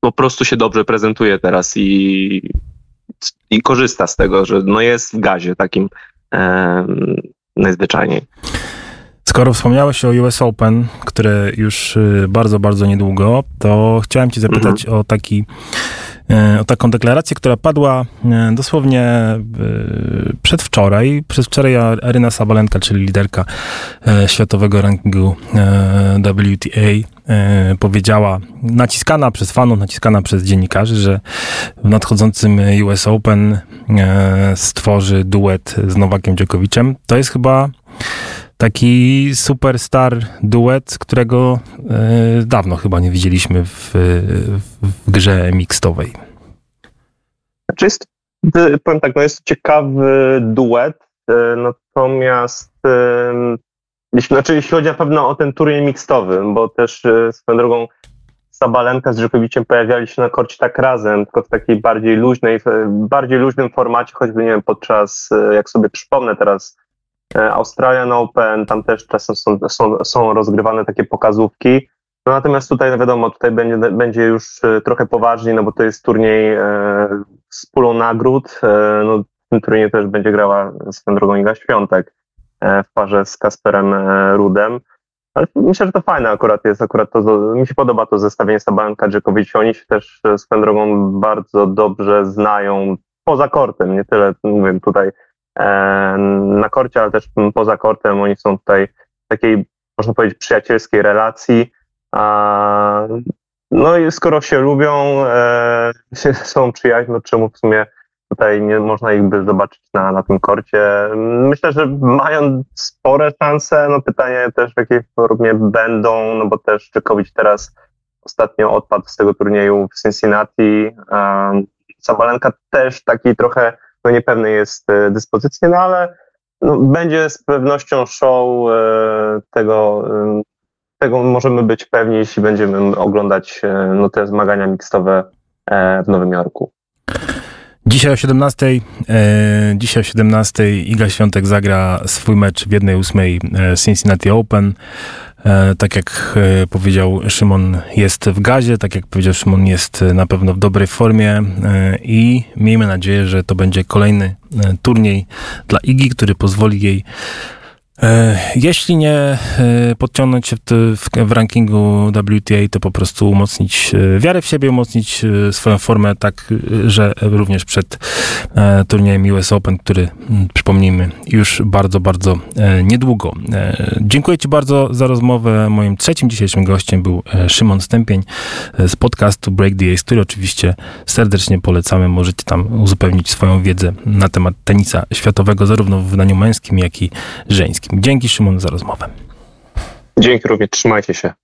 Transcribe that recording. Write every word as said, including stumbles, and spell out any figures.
po prostu się dobrze prezentuje teraz i, i korzysta z tego, że no jest w gazie takim e, najzwyczajniej. Skoro wspomniałeś o U S Open, które już bardzo, bardzo niedługo, to chciałem cię zapytać mhm. o taki, o taką deklarację, która padła dosłownie przedwczoraj. Przedwczoraj Aryna Sabalenka, czyli liderka światowego rankingu W T A, powiedziała, naciskana przez fanów, naciskana przez dziennikarzy, że w nadchodzącym U S Open stworzy duet z Nowakiem Dżokowiciem. To jest chyba taki superstar duet, którego e, dawno chyba nie widzieliśmy w, w grze mixtowej. Znaczy jest, powiem tak, no jest to ciekawy duet, natomiast e, jeśli, znaczy jeśli chodzi na pewno o ten turniej mixtowy, bo też e, swoją drogą Sabalenka z Dżokowiciem pojawiali się na korcie tak razem, tylko w takiej bardziej luźnej, bardziej luźnym formacie, choćby nie wiem, podczas, jak sobie przypomnę teraz, Australian Open, tam też czasem są, są, są rozgrywane takie pokazówki. No natomiast tutaj no wiadomo, tutaj będzie, będzie już trochę poważniej, no bo to jest turniej e, z pulą nagród. E, no, w tym turnieju też będzie grała swoją drogą Iga Świątek e, w parze z Kasperem e, Ruudem. Ale myślę, że to fajne akurat jest, akurat to, mi się podoba to zestawienie Sabalenka Dżokowicz. Oni się też e, swoją drogą bardzo dobrze znają poza kortem, nie tyle, mówię tutaj, na korcie, ale też poza kortem. Oni są tutaj w takiej, można powiedzieć, przyjacielskiej relacji. No i skoro się lubią, są przyjaźni, no czemu w sumie tutaj nie można ich by zobaczyć na, na tym korcie. Myślę, że mają spore szanse. No pytanie też w jakiej formie będą, no bo też Dżokowicz teraz ostatnio odpadł z tego turnieju w Cincinnati. Sabalenka też taki trochę no niepewny jest dyspozycji, no ale no, będzie z pewnością show e, tego, e, tego możemy być pewni, jeśli będziemy oglądać e, no, te zmagania mixtowe e, w Nowym Jorku. Dzisiaj o siedemnastej, e, dzisiaj o siedemnastej Iga Świątek zagra swój mecz w jednej ósmej Cincinnati Open. E, tak jak e, powiedział Szymon, jest w gazie, tak jak powiedział Szymon, jest na pewno w dobrej formie e, i miejmy nadzieję, że to będzie kolejny e, turniej dla Igi, który pozwoli jej e, jeśli nie e, podciągnąć się w, w, w rankingu W T A, to po prostu umocnić e, wiarę w siebie, umocnić e, swoją formę tak, e, że również przed e, turniejem U S Open, który, m, przypomnijmy, już bardzo, bardzo e, niedługo. E, dziękuję Ci bardzo za rozmowę. Moim trzecim dzisiejszym gościem był e, Szymon Stępień e, z podcastu Break the Ace, który oczywiście serdecznie polecamy. Możecie tam uzupełnić swoją wiedzę na temat tenisa światowego, zarówno w wydaniu męskim, jak i żeńskim. Dzięki, Szymon, za rozmowę. Dzięki również, trzymajcie się.